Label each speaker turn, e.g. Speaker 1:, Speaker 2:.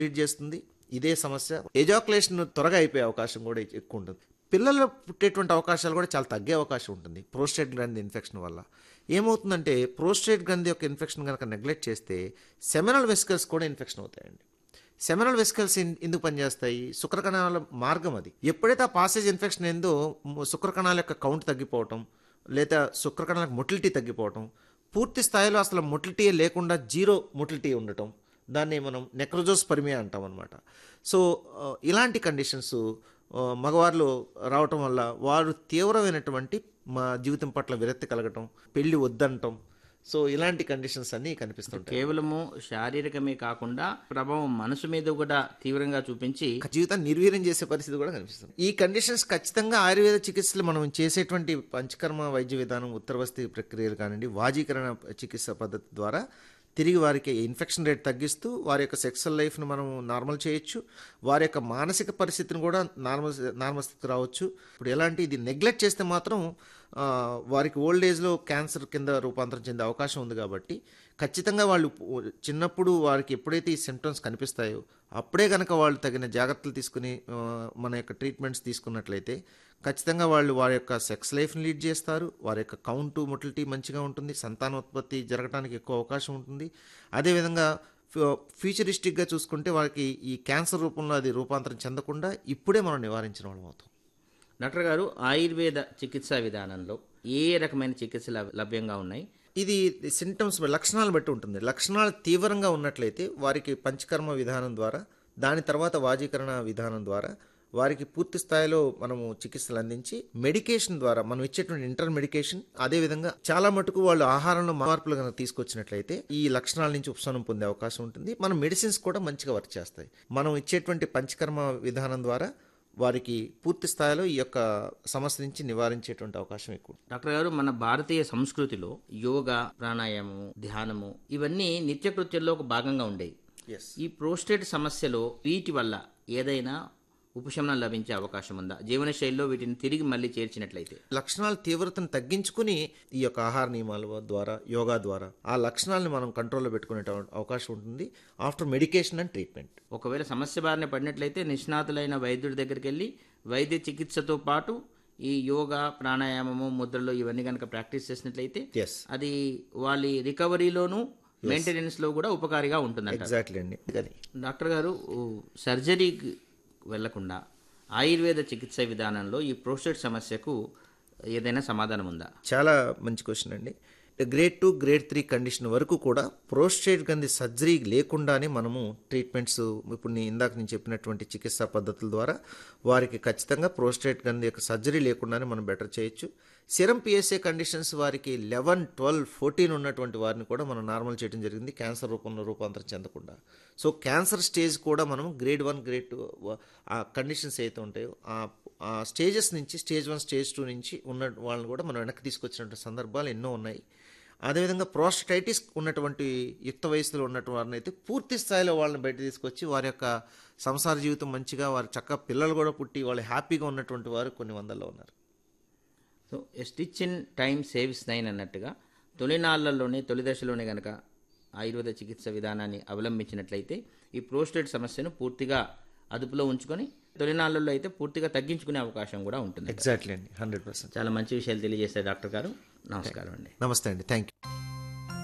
Speaker 1: Lead చేస్తుంది. ఇదే సమస్య ఎజాకులేషన్ త్వరగా అయిపోయే అవకాశం కూడా ఎక్కువ ఉంటుంది. పిల్లలు పుట్టేటువంటి అవకాశాలు కూడా చాలా తగ్గే అవకాశం ఉంటుంది ప్రోస్టేట్ గ్రంథి ఇన్ఫెక్షన్ వల్ల. ఏమవుతుందంటే ప్రోస్టేట్ గ్రంథి యొక్క ఇన్ఫెక్షన్ కనుక నెగ్లెక్ట్ చేస్తే సెమినల్ వెసికల్స్ కూడా ఇన్ఫెక్షన్ అవుతాయండి. సెమినల్ వెసికల్స్ ఎందుకు పనిచేస్తాయి? శుక్రకణాల మార్గం అది. ఎప్పుడైతే ఆ పాసేజ్ ఇన్ఫెక్షన్ ఏందో శుక్రకణాల యొక్క కౌంట్ తగ్గిపోవటం, లేదా శుక్రకణాలకు మొటిలిటీ తగ్గిపోవటం, పూర్తి స్థాయిలో అసలు మొటిలిటీ లేకుండా జీరో మొటిలిటీ ఉండటం, దాన్ని మనం నెక్రోజోస్పర్మియా అంటాం అనమాట. సో ఇలాంటి కండిషన్స్ మగవారిలో రావటం వల్ల వారు తీవ్రమైనటువంటి మా జీవితం పట్ల విరక్తి కలగటం, పెళ్లి వద్దంటం, సో ఇలాంటి కండిషన్స్ అన్నీ కనిపిస్తుంటాయి.
Speaker 2: కేవలము శారీరకమే కాకుండా ప్రభావం మనసు మీద కూడా తీవ్రంగా చూపించి
Speaker 1: జీవితాన్ని నిర్వీర్యం చేసే పరిస్థితి కూడా కనిపిస్తుంది. ఈ కండిషన్స్ ఖచ్చితంగా ఆయుర్వేద చికిత్సలు మనం చేసేటువంటి పంచకర్మ వైద్య విధానం, ఉత్తరవస్తి ప్రక్రియలు కానివ్వండి, వాజీకరణ చికిత్స పద్ధతి ద్వారా తిరిగి వారికి ఇన్ఫెక్షన్ రేట్ తగ్గిస్తూ వారి యొక్క సెక్సువల్ లైఫ్ను మనం నార్మల్ చేయొచ్చు, వారి యొక్క మానసిక పరిస్థితిని కూడా నార్మల్ స్థితికి రావచ్చు. ఇప్పుడు ఎలాంటి ఇది నెగ్లెక్ట్ చేస్తే మాత్రం వారికి ఓల్డ్ ఏజ్లో క్యాన్సర్ కింద రూపాంతరం చెందే అవకాశం ఉంది. కాబట్టి ఖచ్చితంగా వాళ్ళు చిన్నప్పుడు వారికి ఎప్పుడైతే ఈ సిమ్టమ్స్ కనిపిస్తాయో అప్పుడే కనుక వాళ్ళు తగిన జాగ్రత్తలు తీసుకుని మన యొక్క ట్రీట్మెంట్స్ తీసుకున్నట్లయితే ఖచ్చితంగా వాళ్ళు వారి యొక్క సెక్స్ లైఫ్ని లీడ్ చేస్తారు, వారి యొక్క కౌంటు మొటిలిటీ మంచిగా ఉంటుంది, సంతానోత్పత్తి జరగడానికి ఎక్కువ అవకాశం ఉంటుంది. అదేవిధంగా ఫ్యూచరిస్టిక్గా చూసుకుంటే వారికి ఈ క్యాన్సర్ రూపంలో అది రూపాంతరం చెందకుండా ఇప్పుడే మనం నివారించిన వాళ్ళం అవుతాం.
Speaker 2: డాక్టర్ గారు, ఆయుర్వేద చికిత్సా విధానంలో ఏ రకమైన చికిత్సలు లభ్యంగా ఉన్నాయి?
Speaker 1: ఇది సింటమ్స్ లక్షణాలు బట్టి ఉంటుంది. లక్షణాలు తీవ్రంగా ఉన్నట్లయితే వారికి పంచకర్మ విధానం ద్వారా, దాని తర్వాత వాజీకరణ విధానం ద్వారా వారికి పూర్తి స్థాయిలో మనము చికిత్సలు అందించి మెడికేషన్ ద్వారా మనం ఇచ్చేటువంటి ఇంటర్ మెడికేషన్, అదేవిధంగా చాలా మటుకు వాళ్ళు ఆహారంలో మార్పులు కనుక తీసుకొచ్చినట్లయితే ఈ లక్షణాల నుంచి ఉపశమనం పొందే అవకాశం ఉంటుంది. మన మెడిసిన్స్ కూడా మంచిగా వర్క్ చేస్తాయి. మనం ఇచ్చేటువంటి పంచకర్మ విధానం ద్వారా వారికి పూర్తి స్థాయిలో ఈ యొక్క సమస్య నుంచి నివారించేటువంటి అవకాశం ఎక్కువ.
Speaker 2: డాక్టర్ గారు, మన భారతీయ సంస్కృతిలో యోగా, ప్రాణాయామము, ధ్యానము ఇవన్నీ నిత్యకృత్యంలో ఒక భాగంగా ఉండేవి. ఈ ప్రోస్టేట్ సమస్యలో వీటి వల్ల ఏదైనా ఉపశమనం లభించే అవకాశం ఉందా? జీవనశైలిలో వీటిని తిరిగి మళ్ళీ చేర్చినట్లయితే
Speaker 1: లక్షణాల తీవ్రతను తగ్గించుకుని ఈ యొక్క ఆహార నియమాల ద్వారా, యోగా ద్వారా ఆ లక్షణాలను మనం కంట్రోల్లో పెట్టుకునే అవకాశం ఉంటుంది ఆఫ్టర్ మెడికేషన్ అండ్ ట్రీట్మెంట్.
Speaker 2: ఒకవేళ సమస్య బారిన పడినట్లయితే నిష్ణాతులైన వైద్యుడి దగ్గరికి వెళ్ళి వైద్య చికిత్సతో పాటు ఈ యోగా, ప్రాణాయామము, ముద్రలు ఇవన్నీ కనుక ప్రాక్టీస్ చేసినట్లయితే అది వాళ్ళ రికవరీలోను మెయింటెనెన్స్ లో కూడా ఉపకారిగా ఉంటుంది.
Speaker 1: ఎగ్జాక్ట్లీ అండి.
Speaker 2: డాక్టర్ గారు, సర్జరీకి వెళ్లకుండా ఆయుర్వేద చికిత్స విధానంలో ఈ ప్రోస్టేట్ సమస్యకు ఏదైనా సమాధానం ఉందా?
Speaker 1: చాలా మంచి క్వశ్చన్ అండి. గ్రేడ్ 2, గ్రేడ్ 3 కండిషన్ వరకు కూడా ప్రోస్టేట్ గ్రంథి సర్జరీ లేకుండానే మనము ట్రీట్మెంట్స్, ఇప్పుడు ఇందాక నేను చెప్పినటువంటి చికిత్సా పద్ధతుల ద్వారా వారికి ఖచ్చితంగా ప్రోస్టేట్ గ్రంథి యొక్క సర్జరీ లేకుండానే మనం బెటర్ చేయొచ్చు. సిరం పిఎస్ఏ కండిషన్స్ వారికి 11, 12, 14 ఉన్నటువంటి వారిని కూడా మనం నార్మల్ చేయడం జరిగింది, క్యాన్సర్ రూపంలో రూపాంతరం చెందకుండా. సో క్యాన్సర్ స్టేజ్ కూడా మనం గ్రేడ్ 1, గ్రేడ్ 2 ఆ కండిషన్స్ అయితే ఉంటాయో ఆ స్టేజెస్ నుంచి స్టేజ్ 1, స్టేజ్ 2 నుంచి ఉన్న వాళ్ళని కూడా మనం వెనక్కి తీసుకొచ్చినటువంటి సందర్భాలు ఎన్నో ఉన్నాయి. అదేవిధంగా ప్రోస్టైటిస్ ఉన్నటువంటి యుక్త వయసులో ఉన్నటువంటి వారిని అయితే పూర్తి స్థాయిలో వాళ్ళని బయట తీసుకొచ్చి వారి యొక్క సంసార జీవితం మంచిగా, వారి చక్కగా పిల్లలు కూడా పుట్టి వాళ్ళు హ్యాపీగా ఉన్నటువంటి వారు కొన్ని వందల్లో ఉన్నారు.
Speaker 2: So a stitch in time saves 9 అన్నట్టుగా తొలినాళ్లలోనే, తొలి దశలోనే కనుక ఆయుర్వేద చికిత్స విధానాన్ని అవలంబించినట్లయితే ఈ ప్రోస్టేట్ సమస్యను పూర్తిగా అదుపులో ఉంచుకొని తొలినాళ్లలో అయితే పూర్తిగా తగ్గించుకునే అవకాశం కూడా ఉంటుంది.
Speaker 1: ఎగ్జాక్ట్లీ అండి, 100%.
Speaker 2: చాలా మంచి విషయాలు తెలియజేస్తారు డాక్టర్ గారు. నమస్కారం అండి.
Speaker 1: నమస్తే అండి, థ్యాంక్ యూ.